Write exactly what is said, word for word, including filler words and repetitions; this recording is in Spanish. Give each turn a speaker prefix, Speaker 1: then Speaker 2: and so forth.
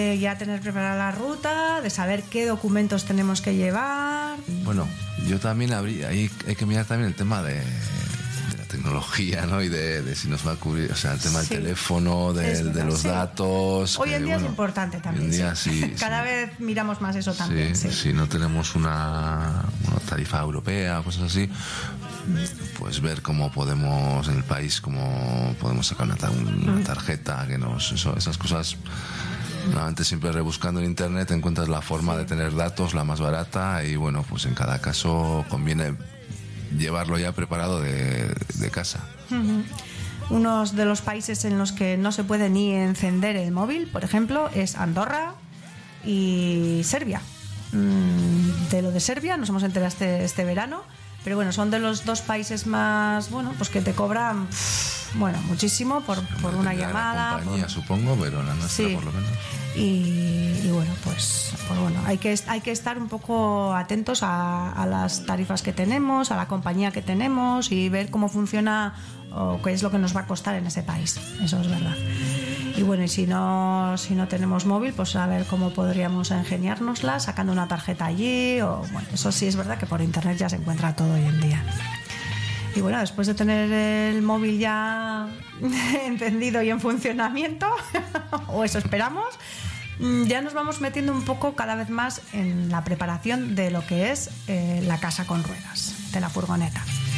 Speaker 1: ya tener preparada la ruta, de saber qué documentos tenemos que llevar.
Speaker 2: Bueno, yo también habría, ahí hay que mirar también el tema de, de la tecnología, ¿no? Y de, de si nos va a cubrir, o sea, el tema
Speaker 1: Sí.
Speaker 2: del teléfono, de,
Speaker 1: Es verdad,
Speaker 2: de los
Speaker 1: sí.
Speaker 2: datos.
Speaker 1: Hoy
Speaker 2: que,
Speaker 1: en día
Speaker 2: bueno,
Speaker 1: es importante también.
Speaker 2: Hoy en día
Speaker 1: sí.
Speaker 2: sí.
Speaker 1: Cada
Speaker 2: sí.
Speaker 1: vez miramos más eso también.
Speaker 2: Sí,
Speaker 1: Sí.
Speaker 2: si no tenemos una, una tarifa europea o cosas así, pues ver cómo podemos en el país, cómo podemos sacar una, ta- una tarjeta que nos, eso, esas cosas. Normalmente siempre rebuscando en internet encuentras la forma de tener datos, la más barata, y bueno, pues en cada caso conviene llevarlo ya preparado de, de casa.
Speaker 1: Uh-huh. Uno de los países en los que no se puede ni encender el móvil, por ejemplo, es Andorra y Serbia. Mm, de lo de Serbia nos hemos enterado este, este verano, pero bueno, son de los dos países más, bueno, pues que te cobran, pff, bueno, muchísimo por, por una llamada.
Speaker 2: La compañía,
Speaker 1: por...
Speaker 2: supongo, pero la nuestra
Speaker 1: Sí.
Speaker 2: por lo menos.
Speaker 1: Y, y bueno, pues, pues bueno, hay que, hay que estar un poco atentos a, a las tarifas que tenemos, a la compañía que tenemos y ver cómo funciona o qué es lo que nos va a costar en ese país. Eso es verdad. Y bueno, y si no, si no tenemos móvil, pues a ver cómo podríamos ingeniárnosla sacando una tarjeta allí. O bueno, eso sí es verdad que por internet ya se encuentra todo hoy en día. Y bueno, después de tener el móvil ya encendido y en funcionamiento, o eso esperamos, ya nos vamos metiendo un poco cada vez más en la preparación de lo que es eh, la casa con ruedas, de la furgoneta.